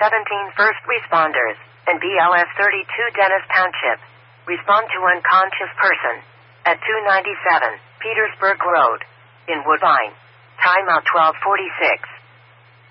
17 first responders, and BLS 32 Dennis Township. Respond to unconscious person at 297 Petersburg Road in Woodbine. Time out 12:46.